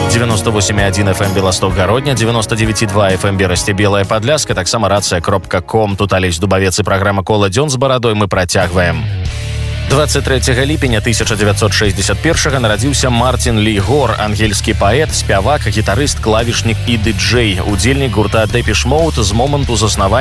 98,1 FM Белосток Гародня, 99,2 FM Берасці Белая Падляска, таксама рацыя.ком. Тут Алесь Дубавец і праграма «Кола дзён з барадой» мы працягваем. 23 ліпеня 1961 нарадзіўся Мартин Лі Гор, ангельскі паэт, спявак, гітарыст, клавішнік і дыджэй, удзельнік гурта Depeche Mode з моманту заснавання